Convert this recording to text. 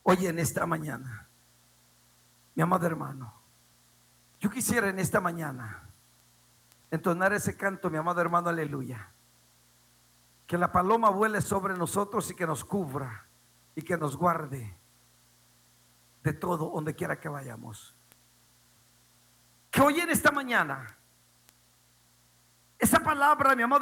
Oye, en esta mañana, mi amado hermano, yo quisiera en esta mañana entonar ese canto, mi amado hermano, aleluya. Que la paloma vuele sobre nosotros y que nos cubra y que nos guarde de todo donde quiera que vayamos. Que hoy en esta mañana esa palabra, mi amado